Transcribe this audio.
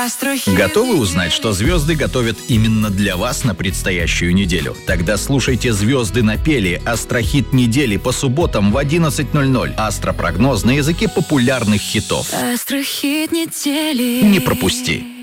Астрохит. Готовы узнать, что звезды готовят именно для вас на предстоящую неделю? Тогда слушайте «Звезды напели» Астрохит недели по субботам в 11:00. Астропрогноз на языке популярных хитов. Астрохит недели. Не пропусти!